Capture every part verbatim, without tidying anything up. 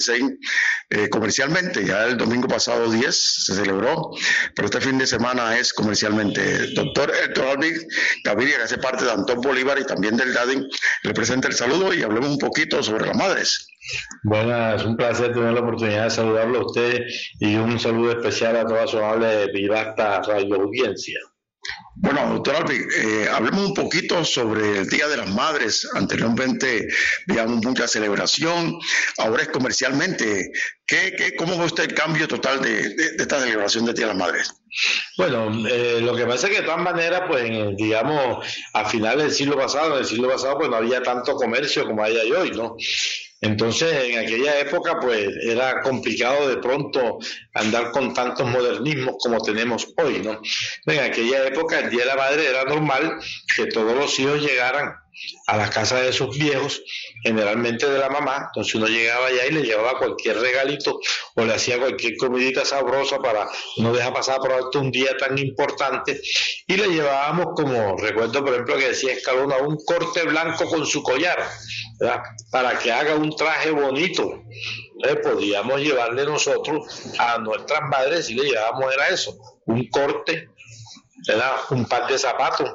seis eh, comercialmente. Ya el domingo pasado diez se celebró, pero este fin de semana es comercialmente. Doctor Héctor Alvis Gaviria, que hace parte de Antón Bolívar y también del DADIN, le presenta el saludo y hablemos un poquito sobre las madres. Bueno, es un placer tener la oportunidad de saludarlo a usted y un saludo especial a toda su amable y vasta radio audiencia. Bueno, doctor Alvis, eh, hablemos un poquito sobre el Día de las Madres. Anteriormente veíamos mucha celebración, ahora es comercialmente. ¿Qué, qué, ¿Cómo ve usted el cambio total de, de, de esta celebración del Día de las Madres? Bueno, eh, lo que pasa es que de todas maneras, pues digamos, a finales del siglo pasado, en el siglo pasado, pues no había tanto comercio como hay hoy, ¿no? Entonces, en aquella época, pues, era complicado de pronto andar con tantos modernismos como tenemos hoy, ¿no? En aquella época, el Día de la Madre era normal que todos los hijos llegaran a la casa de sus viejos, generalmente de la mamá. Entonces uno llegaba allá y le llevaba cualquier regalito o le hacía cualquier comidita sabrosa para no dejar pasar por alto un día tan importante, y le llevábamos, como recuerdo por ejemplo que decía Escalona, un corte blanco con su collar, ¿verdad?, para que haga un traje bonito. Entonces podíamos llevarle nosotros a nuestras madres, y le llevábamos era eso, un corte, ¿verdad?, un par de zapatos,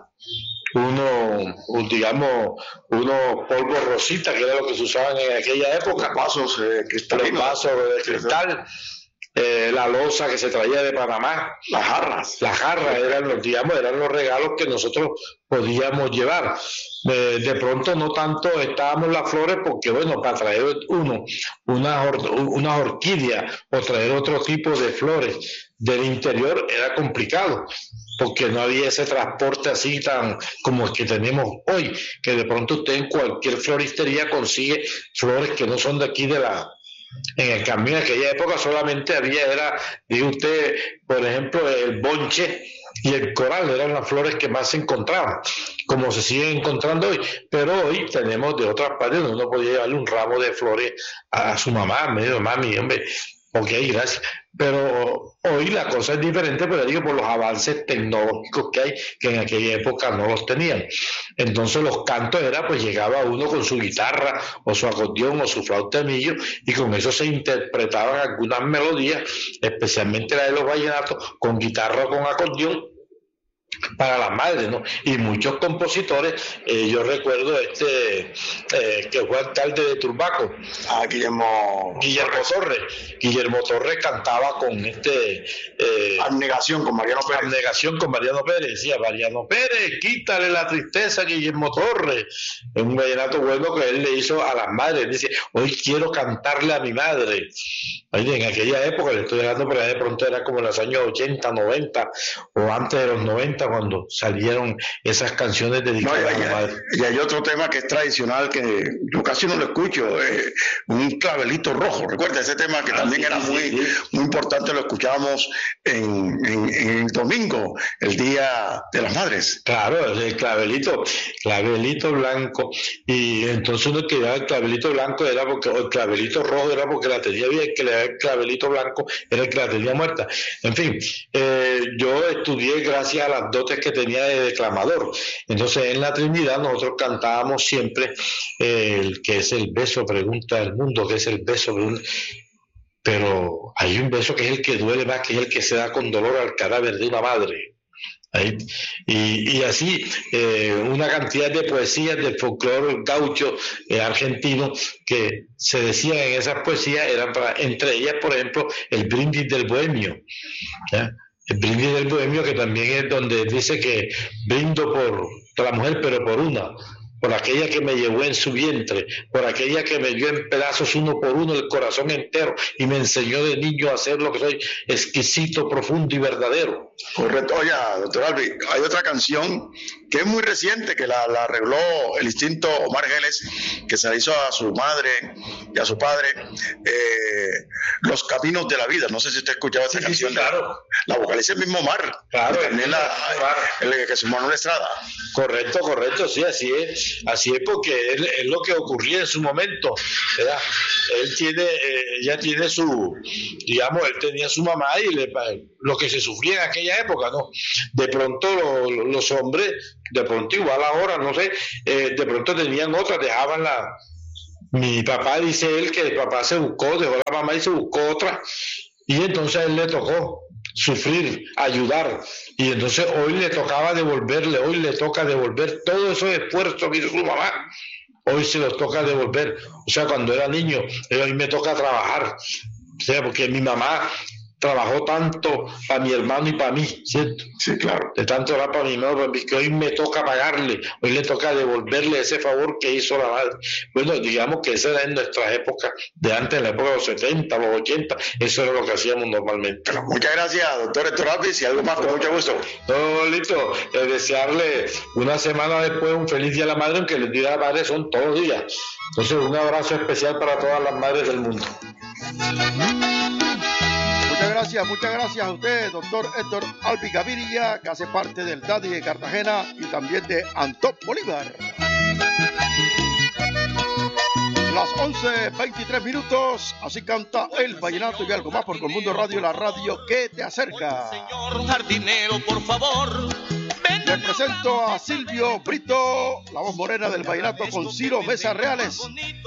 uno, un, digamos, unos polvos rosita, que era lo que se usaban en aquella época, los vasos eh, cristalinos, los vasos de cristal, eh, la loza que se traía de Panamá, las jarras, las jarras eran los, digamos, eran los regalos que nosotros podíamos llevar. Eh, de pronto no tanto estábamos las flores, porque bueno, para traer uno unas or, una orquídea o traer otro tipo de flores del interior era complicado, porque no había ese transporte así tan como el que tenemos hoy, que de pronto usted en cualquier floristería consigue flores que no son de aquí de la... En el cambio, en aquella época solamente había, era, diga usted, por ejemplo, el bonche y el coral, eran las flores que más se encontraban, como se siguen encontrando hoy. Pero hoy tenemos de otras partes, uno podía llevarle un ramo de flores a su mamá, medio mami, hombre, ok, gracias. Pero hoy la cosa es diferente, pero digo, por los avances tecnológicos que hay, que en aquella época no los tenían. Entonces los cantos era, pues llegaba uno con su guitarra, o su acordeón, o su flauta de millo, y con eso se interpretaban algunas melodías, especialmente la de los vallenatos, con guitarra o con acordeón, para las madres, ¿no? Y muchos compositores, eh, yo recuerdo este eh, que fue alcalde de Turbaco, a Guillermo Guillermo Torres. Guillermo Torres cantaba con este eh, Abnegación con Mariano Pérez. Abnegación con Mariano Pérez, decía Mariano Pérez, quítale la tristeza a Guillermo Torres. Es un vallenato bueno que él le hizo a las madres. Dice, hoy quiero cantarle a mi madre. Oye, en aquella época, le estoy hablando, pero de pronto era como en los años ochenta, noventa, o antes de los noventa, cuando salieron esas canciones dedicadas no, y, a la madre. Y hay otro tema que es tradicional, que yo casi no lo escucho, eh, un clavelito rojo. Recuerda ese tema que ah, también sí, era sí, muy, sí. muy importante, lo escuchábamos en, en, en el domingo, el Día de las Madres. Claro, el clavelito, clavelito blanco. Y entonces uno que daba el clavelito blanco era porque, o el clavelito rojo era porque la tenía bien, que le daba el clavelito blanco era el que la tenía muerta. En fin, eh, yo estudié gracias a las dotes que tenía de declamador. Entonces en la Trinidad nosotros cantábamos siempre eh, el que es el beso pregunta del mundo, que es el beso pregunta. Pero hay un beso que es el que duele más, que es el que se da con dolor al cadáver de una madre. Ahí. Y, y así eh, una cantidad de poesías del folclore gaucho eh, argentino que se decían en esas poesías, eran para, entre ellas por ejemplo el brindis del bohemio, ¿ya? El brindis del bohemio, que también es donde dice que brindo por, por la mujer, pero por una, por aquella que me llevó en su vientre, por aquella que me dio en pedazos uno por uno el corazón entero y me enseñó de niño a ser lo que soy, exquisito, profundo y verdadero. Correcto. Oye, doctor Alvis, hay otra canción que es muy reciente, que la, la arregló el instinto Omar Geles, que se la hizo a su madre y a su padre, eh, Los Caminos de la Vida. No sé si usted ha escuchado esta sí, canción. Sí, claro. La vocaliza el mismo Omar. Claro. También la, claro. El, el, que es Manuel Estrada. Correcto, correcto, sí, así es. Así es, porque es, es lo que ocurría en su momento, ¿verdad? Él tiene, eh, ya tiene su, digamos, él tenía su mamá y le, lo que se sufría en aquella época, ¿no? De pronto lo, lo, los hombres, de pronto igual ahora, no sé, eh, de pronto tenían otras, dejaban la Mi papá, dice él, que el papá se buscó, dejó la mamá y se buscó otra, y entonces a él le tocó sufrir, ayudar, y entonces hoy le tocaba devolverle, hoy le toca devolver todos esos esfuerzos que hizo su mamá, hoy se los toca devolver. O sea, cuando era niño, hoy me toca trabajar, o sea, porque mi mamá trabajó tanto para mi hermano y para mí, ¿cierto? Sí, claro. De tanto era para mi hermano, para mí, que hoy me toca pagarle, hoy le toca devolverle ese favor que hizo la madre. Bueno, digamos que esa era en nuestras épocas, de antes, en la época de los setenta, los ochenta, eso era lo que hacíamos normalmente. Bueno, muchas gracias, doctor Héctor Alvis, y algo más, con mucho gusto. No, listo, eh, desearle una semana después un feliz Día de la Madre, aunque los días de la madre son todos los días. Entonces, un abrazo especial para todas las madres del mundo. Muchas gracias, muchas gracias a usted, doctor Héctor Alvis Gaviria, que hace parte del Daddy de Cartagena y también de Antón Bolívar. Las once veintitrés minutos, así canta el vallenato y algo más por Colmundo Radio, la radio que te acerca. Señor jardinero, por favor. Les presento a Silvio Brito, la voz morena del vallenato con Ciro Mesa Reales.